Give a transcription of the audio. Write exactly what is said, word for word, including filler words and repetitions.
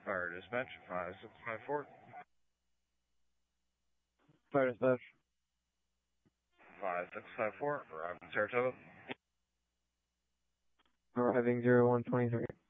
Fire dispatch, five six five four. Fire dispatch. five six five four, arriving Saratoga. Arriving zero one twenty-three.